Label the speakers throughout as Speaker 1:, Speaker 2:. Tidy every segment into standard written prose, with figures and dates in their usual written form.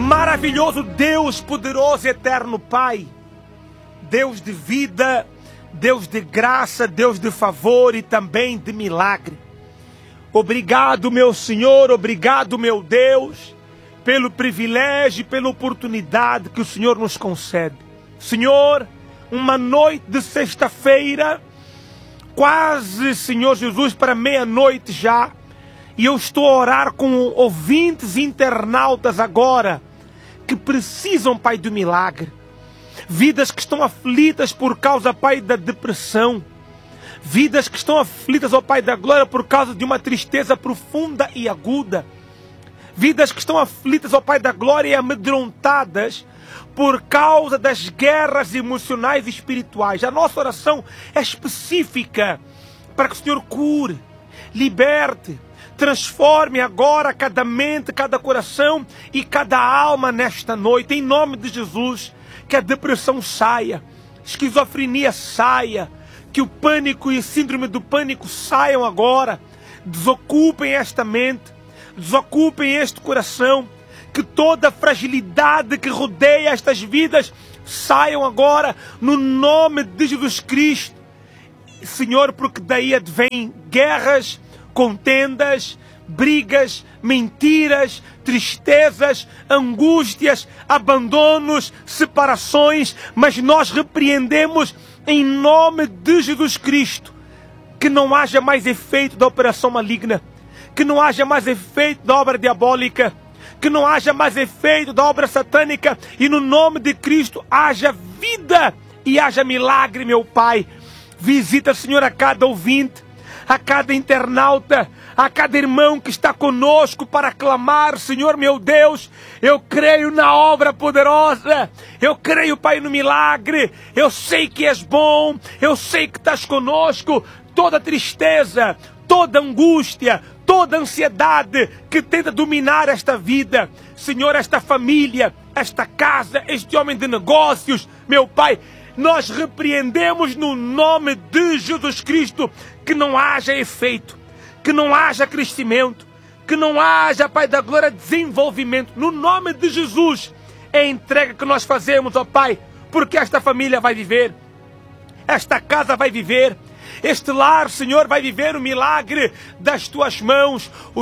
Speaker 1: Maravilhoso Deus, poderoso e eterno Pai, Deus de vida, Deus de graça, Deus de favor e também de milagre. Obrigado, meu Senhor, obrigado, meu Deus, pelo privilégio e pela oportunidade que o Senhor nos concede. Senhor, uma noite de sexta-feira, quase, Senhor Jesus, para meia-noite já, e eu estou a orar com ouvintes e internautas agora, que precisam, Pai, do milagre. Vidas que estão aflitas por causa, Pai, da depressão. Vidas que estão aflitas, ó Pai da glória, por causa de uma tristeza profunda e aguda. Vidas que estão aflitas, ó Pai da glória, e amedrontadas por causa das guerras emocionais e espirituais. A nossa oração é específica para que o Senhor cure, liberte, transforme agora cada mente, cada coração e cada alma nesta noite. Em nome de Jesus, que a depressão saia, esquizofrenia saia, que o pânico e a síndrome do pânico saiam agora. Desocupem esta mente, desocupem este coração, que toda a fragilidade que rodeia estas vidas saiam agora no nome de Jesus Cristo. Senhor, porque daí advém guerras, contendas, brigas, mentiras, tristezas, angústias, abandonos, separações, mas nós repreendemos em nome de Jesus Cristo que não haja mais efeito da operação maligna, que não haja mais efeito da obra diabólica, que não haja mais efeito da obra satânica, e no nome de Cristo haja vida e haja milagre, meu Pai. Visita, Senhor, a cada ouvinte, a cada internauta, a cada irmão que está conosco para clamar, Senhor meu Deus. Eu creio na obra poderosa, eu creio, Pai, no milagre. Eu sei que és bom, eu sei que estás conosco. Toda tristeza, toda angústia, toda ansiedade que tenta dominar esta vida, Senhor, esta família, esta casa, este homem de negócios, meu Pai, nós repreendemos no nome de Jesus Cristo que não haja efeito, que não haja crescimento, que não haja, Pai da glória, desenvolvimento. No nome de Jesus é a entrega que nós fazemos, ó Pai, porque esta família vai viver, esta casa vai viver, este lar, Senhor, vai viver o milagre das Tuas mãos, o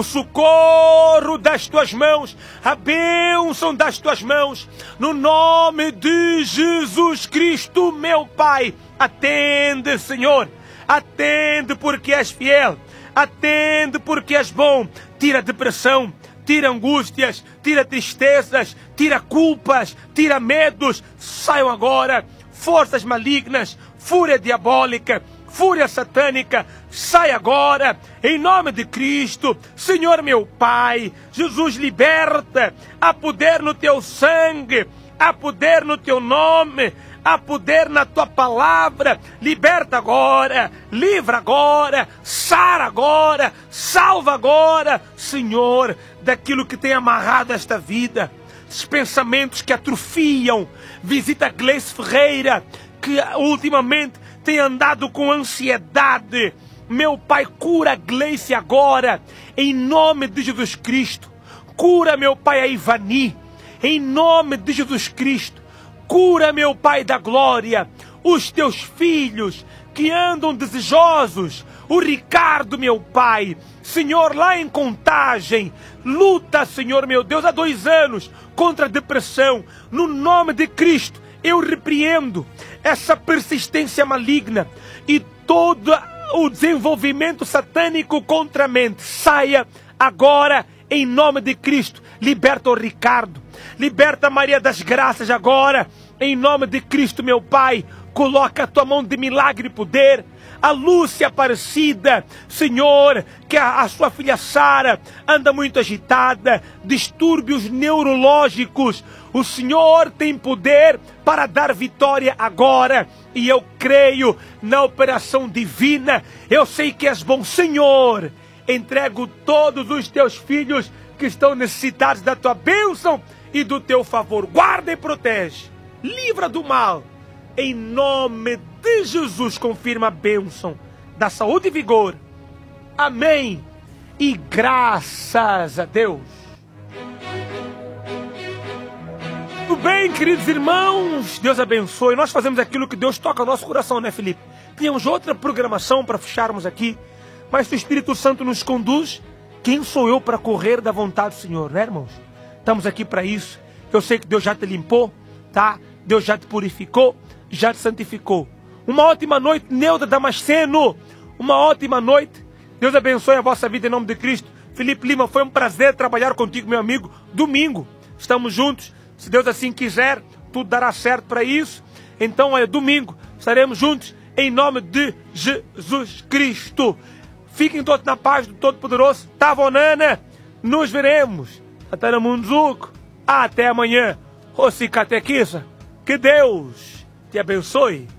Speaker 1: socorro das Tuas mãos, a bênção das Tuas mãos, no nome de Jesus Cristo, meu Pai. Atende, Senhor, atende porque és fiel, atende porque és bom. Tira a depressão, tira angústias, tira tristezas, tira culpas, tira medos. Saiam agora forças malignas, fúria diabólica, fúria satânica, sai agora, em nome de Cristo. Senhor meu Pai, Jesus, liberta. Há poder no Teu sangue, há poder no Teu nome, há poder na Tua palavra. Liberta agora, livra agora, sara agora, salva agora, Senhor, daquilo que tem amarrado esta vida, os pensamentos que atrofiam. Visita Gleice Ferreira, que ultimamente tem andado com ansiedade. Meu Pai, cura a Gleice agora, em nome de Jesus Cristo. Cura, meu Pai, a Ivani, em nome de Jesus Cristo. Cura, meu Pai da glória, os Teus filhos que andam desejosos. O Ricardo, meu Pai, Senhor, lá em Contagem, luta, Senhor meu Deus, há 2 anos contra a depressão. No nome de Cristo, eu repreendo essa persistência maligna e todo o desenvolvimento satânico contra a mente. Saia agora, em nome de Cristo. Liberta o Ricardo, liberta a Maria das Graças agora, em nome de Cristo, meu Pai. Coloca a Tua mão de milagre e poder. A Lúcia Aparecida, Senhor, que a sua filha Sara anda muito agitada, distúrbios neurológicos. O Senhor tem poder para dar vitória agora, e eu creio na operação divina. Eu sei que és bom, Senhor. Entrego todos os Teus filhos que estão necessitados da Tua bênção e do Teu favor. Guarda e protege, livra do mal. Em nome de Jesus, confirma a bênção da saúde e vigor. Amém. E graças a Deus. Tudo bem, queridos irmãos? Deus abençoe. Nós fazemos aquilo que Deus toca no nosso coração, né, Felipe? Tínhamos outra programação para fecharmos aqui, mas se o Espírito Santo nos conduz, quem sou eu para correr da vontade do Senhor, né, irmãos? Estamos aqui para isso. Eu sei que Deus já te limpou, tá? Deus já te purificou, já te santificou. Uma ótima noite, Neuda Damasceno. Uma ótima noite. Deus abençoe a vossa vida em nome de Cristo. Felipe Lima, foi um prazer trabalhar contigo, meu amigo. Domingo, estamos juntos. Se Deus assim quiser, tudo dará certo para isso. Então, domingo, estaremos juntos em nome de Jesus Cristo. Fiquem todos na paz do Todo-Poderoso. Tavonana, nos veremos. Até no Munzuco. Até amanhã. Ô, Catequisa, que Deus te abençoe.